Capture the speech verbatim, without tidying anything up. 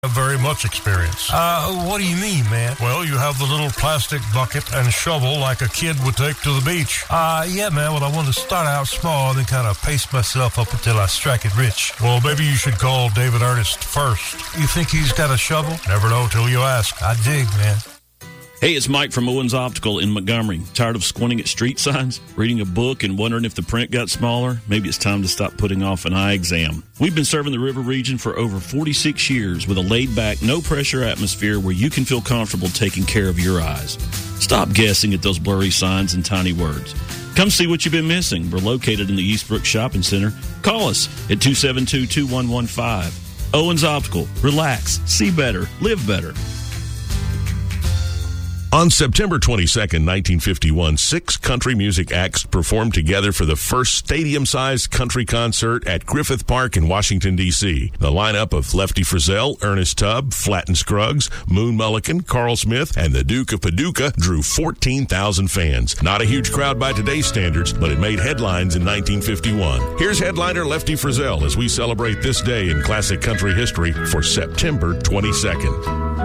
Very much experience. Uh, what do you mean, man? Well, you have the little plastic bucket and shovel like a kid would take to the beach. Uh, yeah, man, well, I want to start out small and then kind of pace myself up until I strike it rich. Well, maybe you should call David Ernest first. You think he's got a shovel? Never know till you ask. I dig, man. Hey, it's Mike from Owens Optical in Montgomery. Tired of squinting at street signs, reading a book, and wondering if the print got smaller? Maybe it's time to stop putting off an eye exam. We've been serving the River region for over forty-six years with a laid-back, no-pressure atmosphere where you can feel comfortable taking care of your eyes. Stop guessing at those blurry signs and tiny words. Come see what you've been missing. We're located in the Eastbrook Shopping Center. Call us at two seven two, two one one five. Owens Optical. Relax. See better. Live better. On September twenty-second, nineteen fifty-one, six country music acts performed together for the first stadium-sized country concert at Griffith Park in Washington, D C The lineup of Lefty Frizzell, Ernest Tubb, Flatt and Scruggs, Moon Mullican, Carl Smith, and the Duke of Paducah drew fourteen thousand fans. Not a huge crowd by today's standards, but it made headlines in nineteen fifty-one. Here's headliner Lefty Frizzell as we celebrate this day in classic country history for September twenty-second.